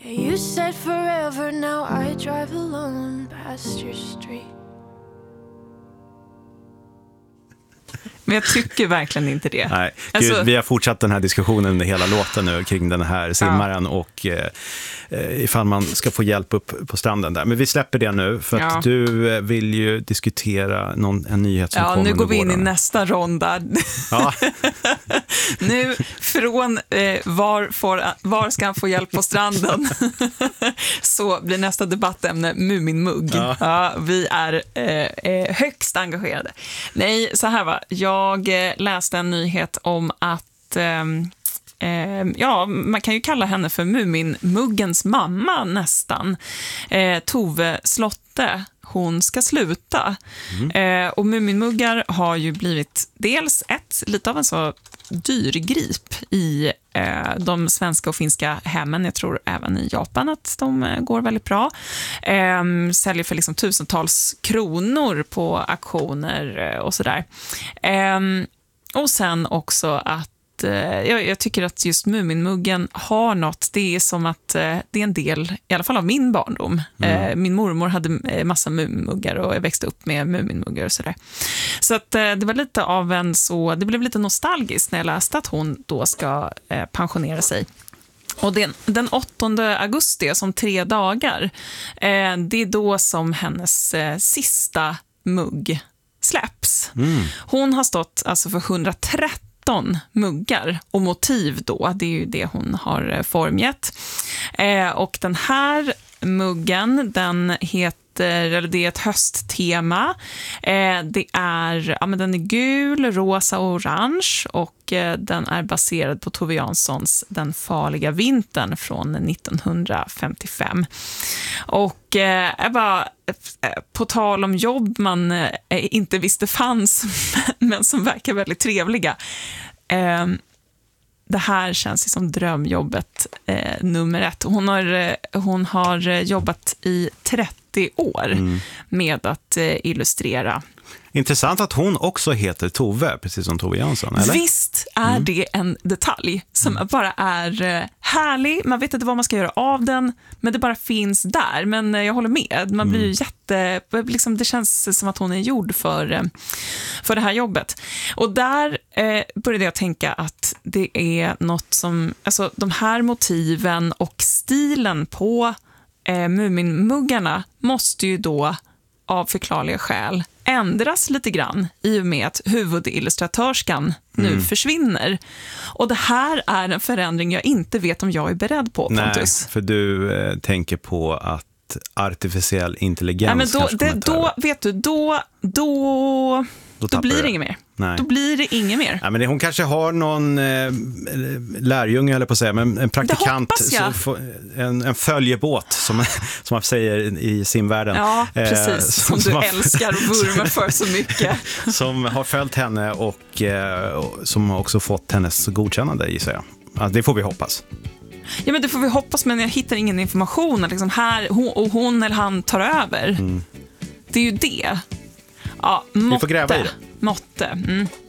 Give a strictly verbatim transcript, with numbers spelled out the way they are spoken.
You said forever, now I drive alone past your street. Men jag tycker verkligen inte det. Nej, alltså... Gud, vi har fortsatt den här diskussionen under hela låten nu kring den här simmaren, ja. och eh, ifall man ska få hjälp upp på stranden där. Men vi släpper det nu för att ja. du vill ju diskutera någon, en nyhet som ja, kommer. Ja, nu går vi in våren. i nästa ronda. Ja. Nu från eh, var, får, var ska han få hjälp på stranden så blir nästa debattämne Muminmugg. Ja. Ja, vi är eh, högst engagerade. Nej, så här va. Jag läste en nyhet om att eh, eh, ja, man kan ju kalla henne för Muminmuggens mamma nästan. Eh, Tove Slotte. Hon ska sluta. Mm. Eh, och Muminmuggar har ju blivit dels ett, lite av en så dyrgrip i eh, de svenska och finska hemmen. Jag tror även i Japan att de eh, går väldigt bra. Eh, säljer för liksom tusentals kronor på auktioner eh, och sådär. Eh, och sen också att Jag, jag tycker att just Muminmuggen har något. Det är som att eh, det är en del, i alla fall av min barndom. Mm. Eh, min mormor hade massa Muminmuggar och jag växte upp med Muminmuggar och sådär. Så att eh, det var lite av en så, det blev lite nostalgiskt när jag läste att hon då ska eh, pensionera sig. Och den, den åttonde augusti, som tre dagar, eh, det är då som hennes eh, sista mugg släpps. Mm. Hon har stått alltså för hundratrettio muggar och motiv då, det är ju det hon har formgett. Eh, och den här muggen, den heter, eller det är ett hösttema. Eh, det är, ja men den är gul, rosa och orange och eh, den är baserad på Tove Janssons Den farliga vintern från nittonhundrafemtiofem. Och eh, jag bara, på tal om jobb man eh, inte visste fanns men som verkar väldigt trevliga. Eh, det här känns ju som drömjobbet eh, nummer ett. Hon har, eh, hon har jobbat i trettio år mm. med att eh, illustrera. Intressant att hon också heter Tove, precis som Tove Jansson, eller? Visst är mm. det en detalj som mm. bara är eh, härlig. Man vet inte vad man ska göra av den, men det bara finns där. Men eh, jag håller med. Man blir ju mm. jätte... Liksom, det känns som att hon är gjord för, eh, för det här jobbet. Och där eh, började jag tänka att det är något som... Alltså, de här motiven och stilen på eh, Muminmuggarna måste ju då av förklarliga skäl ändras lite grann i och med att huvudillustratörskan nu mm. försvinner. Och det här är en förändring jag inte vet om jag är beredd på, Pontus. Nej, för du eh, tänker på att artificiell intelligens ja, men då, det, då vet du, då då, då, då blir det inget mer. Nej. Då blir det inget mer. Ja, men det, hon kanske har någon eh, lärjunge eller på att säga, men en praktikant, så, en, en följebåt som, som man säger i simvärlden. Ja, precis. Eh, som, som du har, älskar och vurmar för så mycket. Som har följt henne och eh, som har också fått hennes godkännande, gissar jag. Ja, det får vi hoppas. Ja, men det får vi hoppas, men jag hittar ingen information. Liksom här, hon, och hon eller han tar över. Mm. Det är ju det. Ja, måtte. Vi får gräva i det. Måtte. Mm.